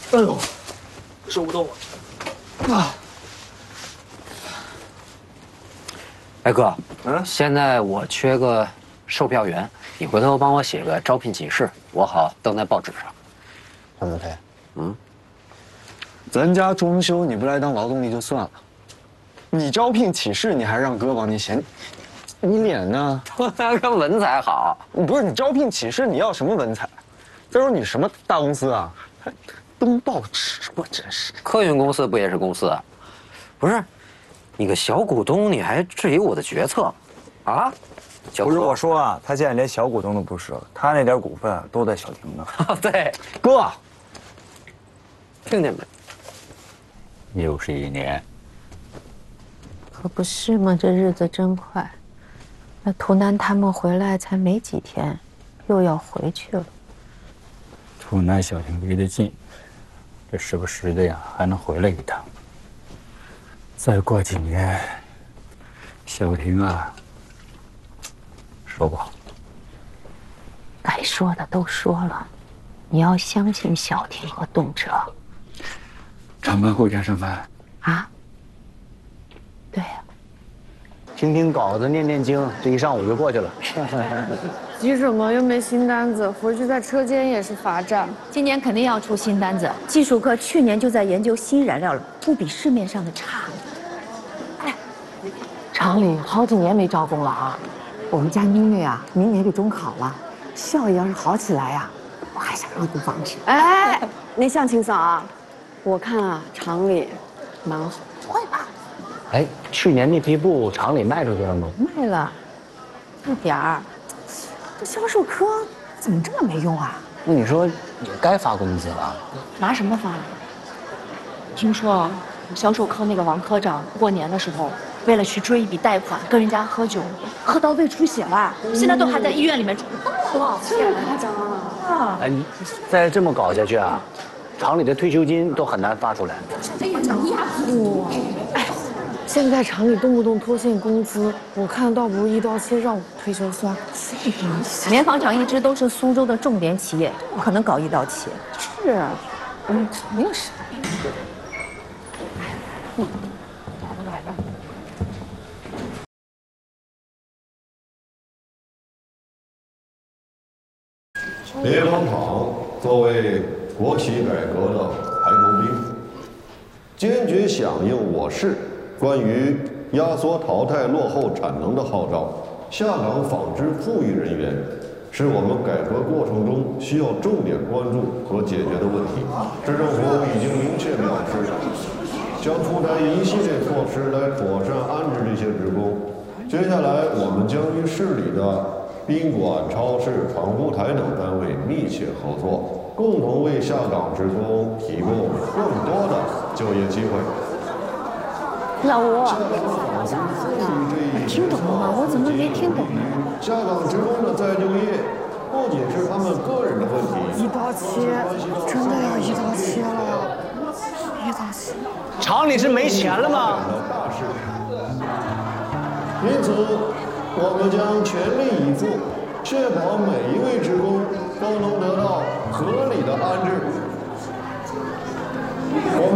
哎呦，手不动啊！ 哎哥，现在我缺个售票员，你回头帮我写个招聘启事，我好登在报纸上。 潘子培，咱家装修你不来当劳动力就算了，你招聘启事你还让哥帮你写，你脸呢？ 我那个文采好。 不是你招聘启事你要什么文采？再说你什么大公司啊，还登报纸，我真是。 客运公司不也是公司啊？不是，你个小股东你还质疑我的决策，啊？ 不是我说啊，他现在连小股东都不是了，他那点股份啊都在小婷那。 对， 哥， 听见没？ 又是一年。 可不是嘛，这日子真快。那图南他们回来才没几天，又要回去了。 图南小婷离得近，这时不时的呀还能回来一趟。再过几年，小婷啊，说不好。 该说的都说了，你要相信小婷和动辄。 长班会战上班啊？对呀。 听听稿子，念念经，这一上午就过去了。 急什么？又没新单子，回去在车间也是罚站。 今年肯定要出新单子，技术科去年就在研究新燃料了，不比市面上的差。哎， 厂里好几年没招工了啊！我们家妮妮啊，明年就中考了，校业要是好起来呀，我还想义不放弃。 哎，那向清嫂啊，我看啊，厂里蛮好。 会吧？ 哎，去年那批布厂里卖出去了吗？ 卖了，一点儿。 这销售科怎么这么没用啊？ 那你说也该发工资了？ 拿什么发？听说销售科那个王科长过年的时候，为了去追一笔贷款，跟人家喝酒，喝到胃出血了，现在都还在医院里面住。多少钱？这么夸张啊！ 哎，你再这么搞下去啊，厂里的退休金都很难发出来。 哎呀，哎，现在厂里动不动拖欠工资，我看倒不如一刀切让我退休算了。 棉纺厂一直都是苏州的重点企业，不可能搞一刀切。 是，肯定是。 棉纺厂作为国企改革的排头兵，坚决响应我市关于压缩淘汰落后产能的号召。下岗纺织富裕人员是我们改革过程中需要重点关注和解决的问题。市政府已经明确表示，将出台一系列措施来妥善安置这些职工。接下来，我们将与市里的宾馆、超市、传呼台等单位密切合作，共同为下岗职工提供更多的就业机会。 老吴，听懂了吗？我怎么没听懂呢？ 下岗职工的再就业，不仅是他们个人的问题， 一刀切，真的要一刀切了，一刀切。 厂里是没钱了吗？ 因此，我们将全力以赴，确保每一位职工都能得到合理的安置。我们